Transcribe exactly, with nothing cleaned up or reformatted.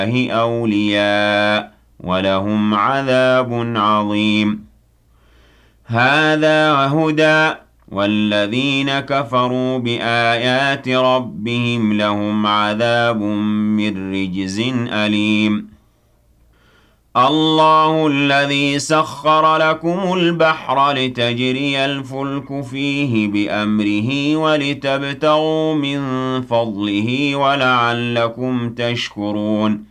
أَوْلِيَاءَ وَلَهُمْ عَذَابٌ عَظِيمٌ هَذَا هُدًى وَالَّذِينَ كَفَرُوا بِآيَاتِ رَبِّهِمْ لَهُمْ عَذَابٌ مِّن رِّجْزٍ أَلِيمٌ اللَّهُ الَّذِي سَخَّرَ لَكُمُ الْبَحْرَ لِتَجْرِيَ الْفُلْكُ فِيهِ بِأَمْرِهِ وَلِتَبْتَغُوا مِن فَضْلِهِ وَلَعَلَّكُمْ تَشْكُرُونَ